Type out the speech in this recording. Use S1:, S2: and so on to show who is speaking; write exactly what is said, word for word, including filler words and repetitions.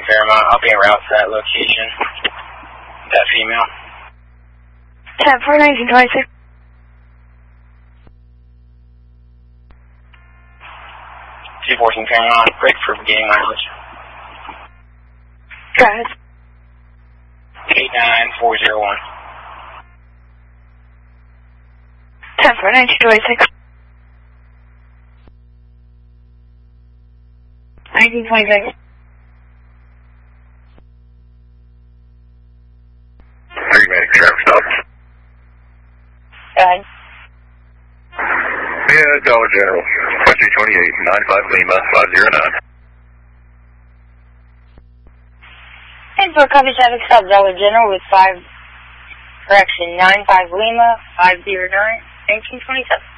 S1: Fairmont. I'll be en route to that location. That female.
S2: ten four nineteen twenty-six.
S1: two fourteen Fairmont, break for beginning mileage.
S2: Go ahead.
S1: eight nine four zero one.
S2: ten four nineteen twenty-six. nineteen twenty-six.
S3: Three minute traffic stop.
S2: Go ahead.
S3: Yeah, Dollar General. twenty twenty-eight, ninety-five Lima, five zero nine.
S2: ten four copy traffic stop Dollar General with five, correction, nine five Lima, five zero nine, nineteen twenty-seven.